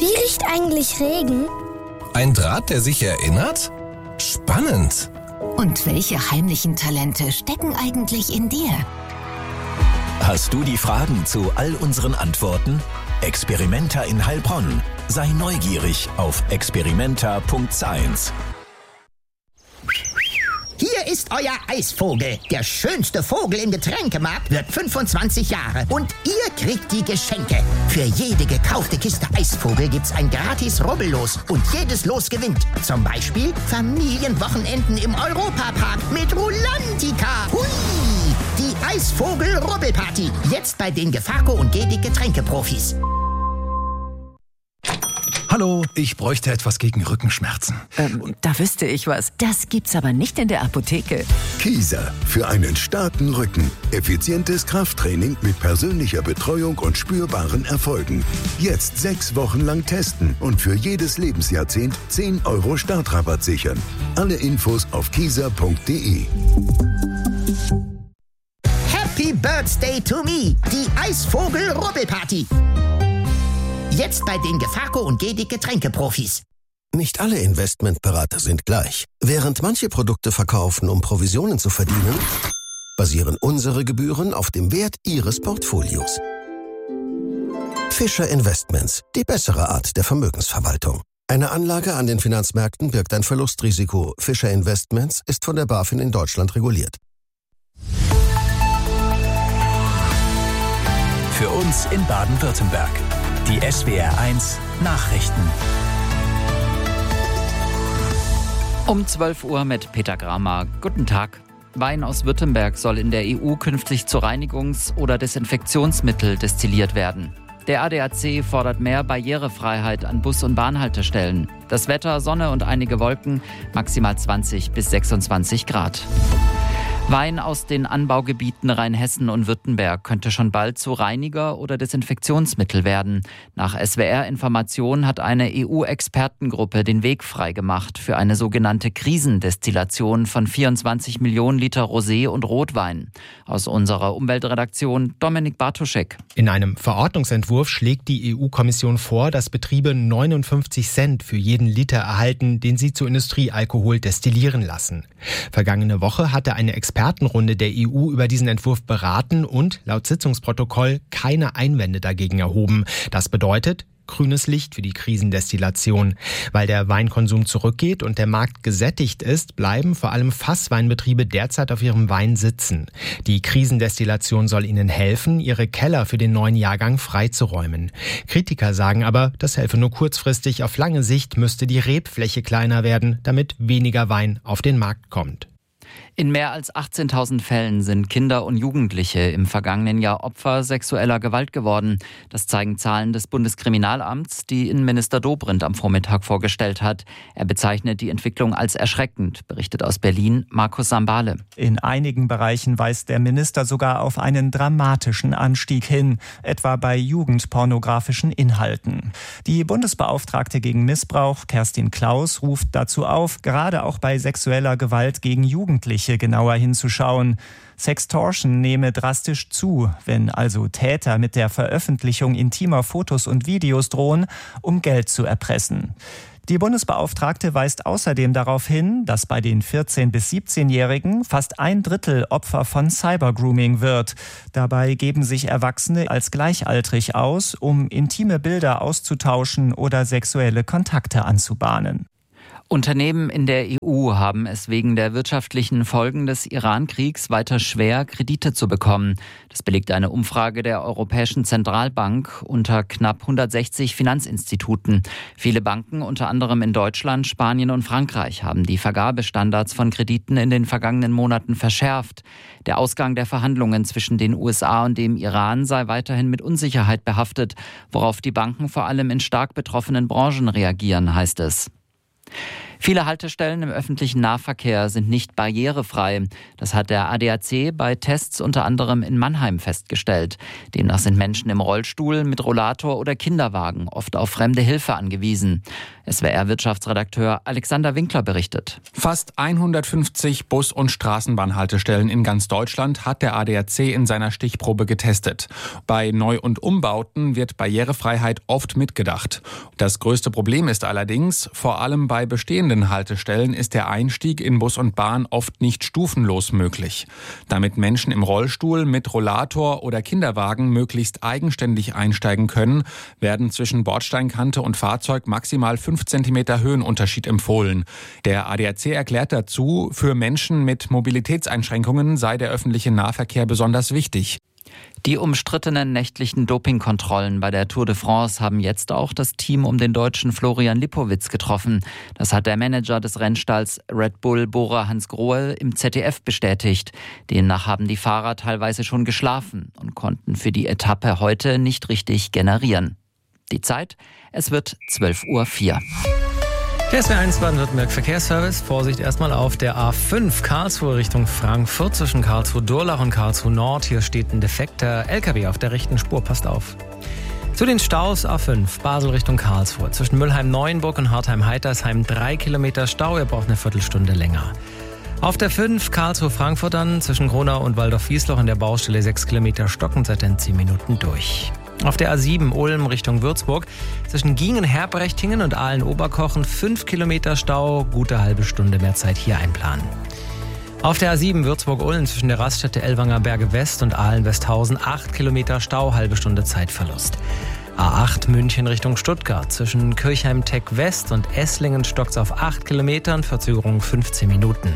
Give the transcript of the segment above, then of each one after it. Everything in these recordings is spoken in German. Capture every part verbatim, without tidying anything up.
Wie riecht eigentlich Regen? Ein Draht, der sich erinnert? Spannend! Und welche heimlichen Talente stecken eigentlich in dir? Hast du die Fragen zu all unseren Antworten? Experimenta in Heilbronn. Sei neugierig auf experimenta punkt science. Hier ist euer Eisvogel. Der schönste Vogel im Getränkemarkt wird fünfundzwanzig Jahre. Und ihr kriegt die Geschenke. Für jede gekaufte Kiste Eisvogel gibt's ein gratis Rubbellos. Und jedes Los gewinnt. Zum Beispiel Familienwochenenden im Europapark mit Rulantica. Hui! Die Eisvogel-Rubbelparty. Jetzt bei den Gefaco und Gedig Getränkeprofis. Hallo, ich bräuchte etwas gegen Rückenschmerzen. Ähm, da wüsste ich was. Das gibt's aber nicht in der Apotheke. Kieser für einen starken Rücken. Effizientes Krafttraining mit persönlicher Betreuung und spürbaren Erfolgen. Jetzt sechs Wochen lang testen und für jedes Lebensjahrzehnt zehn Euro Startrabatt sichern. Alle Infos auf kieser punkt de. Happy Birthday to me, die Eisvogel-Rubbelparty. Jetzt bei den Gefaco und Gedig Getränkeprofis. Nicht alle Investmentberater sind gleich. Während manche Produkte verkaufen, um Provisionen zu verdienen, basieren unsere Gebühren auf dem Wert Ihres Portfolios. Fischer Investments, die bessere Art der Vermögensverwaltung. Eine Anlage an den Finanzmärkten birgt ein Verlustrisiko. Fischer Investments ist von der BaFin in Deutschland reguliert. Für uns in Baden-Württemberg. Die S W R eins Nachrichten. Um zwölf Uhr mit Peter Gramer. Guten Tag. Wein aus Württemberg soll in der E U künftig zu Reinigungs- oder Desinfektionsmittel destilliert werden. Der A D A C fordert mehr Barrierefreiheit an Bus- und Bahnhaltestellen. Das Wetter, Sonne und einige Wolken, maximal zwanzig bis sechsundzwanzig Grad. Wein aus den Anbaugebieten Rheinhessen und Württemberg könnte schon bald zu Reiniger- oder Desinfektionsmittel werden. Nach S W R-Informationen hat eine E U-Expertengruppe den Weg freigemacht für eine sogenannte Krisendestillation von vierundzwanzig Millionen Liter Rosé und Rotwein. Aus unserer Umweltredaktion Dominik Bartoschek. In einem Verordnungsentwurf schlägt die E U-Kommission vor, dass Betriebe neunundfünfzig Cent für jeden Liter erhalten, den sie zu Industriealkohol destillieren lassen. Vergangene Woche hatte eine Expertenrunde der E U über diesen Entwurf beraten und laut Sitzungsprotokoll keine Einwände dagegen erhoben. Das bedeutet grünes Licht für die Krisendestillation. Weil der Weinkonsum zurückgeht und der Markt gesättigt ist, bleiben vor allem Fassweinbetriebe derzeit auf ihrem Wein sitzen. Die Krisendestillation soll ihnen helfen, ihre Keller für den neuen Jahrgang freizuräumen. Kritiker sagen aber, das helfe nur kurzfristig. Auf lange Sicht müsste die Rebfläche kleiner werden, damit weniger Wein auf den Markt kommt. In mehr als achtzehntausend Fällen sind Kinder und Jugendliche im vergangenen Jahr Opfer sexueller Gewalt geworden. Das zeigen Zahlen des Bundeskriminalamts, die Innenminister Dobrindt am Vormittag vorgestellt hat. Er bezeichnet die Entwicklung als erschreckend, berichtet aus Berlin Markus Sambale. In einigen Bereichen weist der Minister sogar auf einen dramatischen Anstieg hin, etwa bei jugendpornografischen Inhalten. Die Bundesbeauftragte gegen Missbrauch, Kerstin Klaus, ruft dazu auf, gerade auch bei sexueller Gewalt gegen Jugendliche genauer hinzuschauen. Sextortion nehme drastisch zu, wenn also Täter mit der Veröffentlichung intimer Fotos und Videos drohen, um Geld zu erpressen. Die Bundesbeauftragte weist außerdem darauf hin, dass bei den vierzehn- bis siebzehnjährigen fast ein Drittel Opfer von Cybergrooming wird. Dabei geben sich Erwachsene als gleichaltrig aus, um intime Bilder auszutauschen oder sexuelle Kontakte anzubahnen. Unternehmen in der E U haben es wegen der wirtschaftlichen Folgen des Iran-Kriegs weiter schwer, Kredite zu bekommen. Das belegt eine Umfrage der Europäischen Zentralbank unter knapp hundertsechzig Finanzinstituten. Viele Banken, unter anderem in Deutschland, Spanien und Frankreich, haben die Vergabestandards von Krediten in den vergangenen Monaten verschärft. Der Ausgang der Verhandlungen zwischen den U S A und dem Iran sei weiterhin mit Unsicherheit behaftet, worauf die Banken vor allem in stark betroffenen Branchen reagieren, heißt es. Viele Haltestellen im öffentlichen Nahverkehr sind nicht barrierefrei. Das hat der A D A C bei Tests unter anderem in Mannheim festgestellt. Demnach sind Menschen im Rollstuhl, mit Rollator oder Kinderwagen oft auf fremde Hilfe angewiesen. S W R-Wirtschaftsredakteur Alexander Winkler berichtet. Fast hundertfünfzig Bus- und Straßenbahnhaltestellen in ganz Deutschland hat der A D A C in seiner Stichprobe getestet. Bei Neu- und Umbauten wird Barrierefreiheit oft mitgedacht. Das größte Problem ist allerdings, vor allem bei bestehenden Haltestellen ist der Einstieg in Bus und Bahn oft nicht stufenlos möglich. Damit Menschen im Rollstuhl, mit Rollator oder Kinderwagen möglichst eigenständig einsteigen können, werden zwischen Bordsteinkante und Fahrzeug maximal fünf Zentimeter Höhenunterschied empfohlen. Der A D A C erklärt dazu, für Menschen mit Mobilitätseinschränkungen sei der öffentliche Nahverkehr besonders wichtig. Die umstrittenen nächtlichen Dopingkontrollen bei der Tour de France haben jetzt auch das Team um den Deutschen Florian Lipowitz getroffen. Das hat der Manager des Rennstalls Red Bull, Bora Hansgrohe, im Z D F bestätigt. Demnach haben die Fahrer teilweise schon geschlafen und konnten für die Etappe heute nicht richtig generieren. Die Zeit? Es wird zwölf Uhr vier. Der S W R eins Baden-Württemberg Verkehrsservice. Vorsicht erstmal auf der A fünf Karlsruhe Richtung Frankfurt zwischen Karlsruhe-Durlach und Karlsruhe-Nord. Hier steht ein defekter L K W auf der rechten Spur. Passt auf. Zu den Staus A fünf Basel Richtung Karlsruhe. Zwischen Mülheim-Neuenburg und Hartheim-Heitersheim drei Kilometer Stau. Ihr braucht eine Viertelstunde länger. Auf der fünf Karlsruhe-Frankfurt dann zwischen Gronau und Waldorf-Wiesloch an der Baustelle sechs Kilometer stocken seit den zehn Minuten durch. Auf der A sieben Ulm Richtung Würzburg zwischen Giengen-Herbrechtingen und Aalen-Oberkochen fünf Kilometer Stau, gute halbe Stunde mehr Zeit hier einplanen. Auf der A sieben Würzburg-Ulm zwischen der Raststätte Ellwanger Berge West und Aalen-Westhausen acht Kilometer Stau, halbe Stunde Zeitverlust. A acht München Richtung Stuttgart zwischen Kirchheim-Tech West und Esslingen stockt's auf acht Kilometern, Verzögerung fünfzehn Minuten.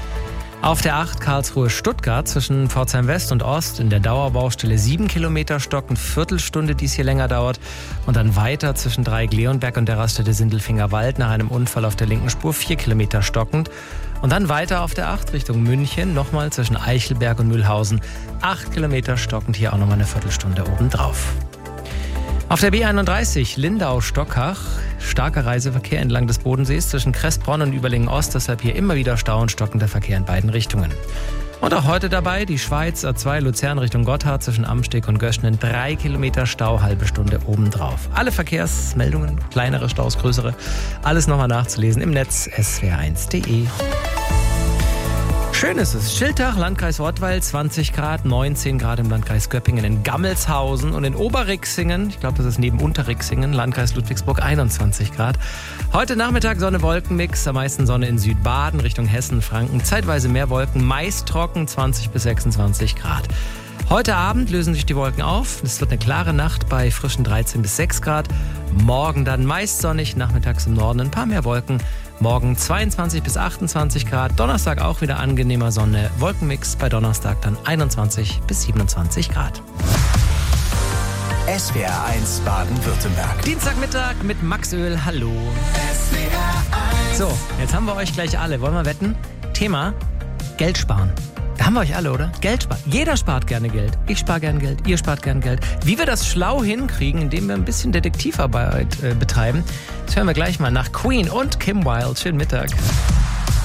Auf der acht Karlsruhe-Stuttgart zwischen Pforzheim West und Ost in der Dauerbaustelle sieben Kilometer stocken, Viertelstunde, die es hier länger dauert. Und dann weiter zwischen Dreieck-Leonberg und der Raststätte Sindelfingerwald nach einem Unfall auf der linken Spur vier Kilometer stockend. Und dann weiter auf der acht Richtung München, nochmal zwischen Eichelberg und Mühlhausen, acht Kilometer stockend, hier auch nochmal eine Viertelstunde obendrauf. Auf der B einunddreißig Lindau-Stockach, starker Reiseverkehr entlang des Bodensees zwischen Kressbronn und Überlingen-Ost, deshalb hier immer wieder Stau und stockender Verkehr in beiden Richtungen. Und auch heute dabei die Schweiz A zwei Luzern Richtung Gotthard zwischen Amsteg und Göschnen, drei Kilometer Stau, halbe Stunde obendrauf. Alle Verkehrsmeldungen, kleinere Staus, größere, alles nochmal nachzulesen im Netz S W R eins punkt de. Schön ist es. Schiltach, Landkreis Rottweil, zwanzig Grad, neunzehn Grad im Landkreis Göppingen, in Gammelshausen und in Oberrixingen, ich glaube, das ist neben Unterrixingen, Landkreis Ludwigsburg, einundzwanzig Grad. Heute Nachmittag Sonne-Wolken-Mix, am meisten Sonne in Südbaden, Richtung Hessen, Franken, zeitweise mehr Wolken, meist trocken, zwanzig bis sechsundzwanzig Grad. Heute Abend lösen sich die Wolken auf. Es wird eine klare Nacht bei frischen dreizehn bis sechs Grad. Morgen dann meist sonnig, nachmittags im Norden ein paar mehr Wolken. Morgen zweiundzwanzig bis achtundzwanzig Grad. Donnerstag auch wieder angenehmer Sonne. Wolkenmix bei Donnerstag dann einundzwanzig bis siebenundzwanzig Grad. S W R eins Baden-Württemberg. Dienstagmittag mit Max Öl. Hallo. S W R eins. So, jetzt haben wir euch gleich alle. Wollen wir wetten? Thema: Geld sparen. Da haben wir euch alle, oder? Geld sparen. Jeder spart gerne Geld. Ich spare gerne Geld. Ihr spart gerne Geld. Wie wir das schlau hinkriegen, indem wir ein bisschen Detektivarbeit äh, betreiben, das hören wir gleich mal nach Queen und Kim Wilde. Schönen Mittag.